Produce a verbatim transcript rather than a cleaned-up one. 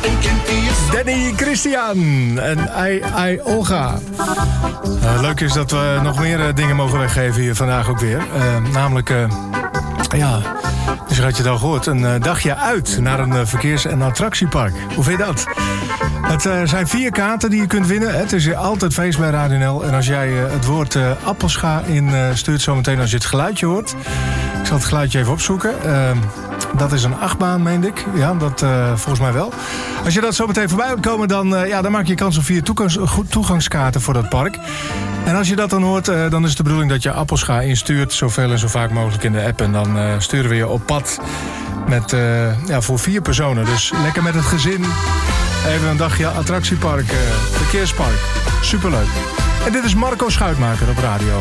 Danny Christian en I, I, Olga. Uh, leuk is dat we nog meer uh, dingen mogen weggeven hier vandaag ook weer. Uh, namelijk, uh, ja, dus had je het al gehoord, een uh, dagje uit naar een uh, verkeers- en attractiepark. Hoe vind je dat? Het uh, zijn vier kaarten die je kunt winnen. Het is hier altijd feest bij Radio N L. En als jij uh, het woord uh, appelscha in uh, stuurt zometeen als je het geluidje hoort. Ik zal het geluidje even opzoeken. Uh, dat is een achtbaan, meende ik. Ja, dat uh, volgens mij wel. Als je dat zo meteen voorbij wilt komen, dan, uh, ja, dan maak je kans op vier toegangs- toegangskaarten voor dat park. En als je dat dan hoort, uh, dan is het de bedoeling dat je appelscha instuurt. Zoveel en zo vaak mogelijk in de app. En dan uh, sturen we je op pad met, uh, ja, voor vier personen. Dus lekker met het gezin. Even een dagje attractiepark, uh, verkeerspark. Superleuk. En dit is Marco Schuitmaker op radio.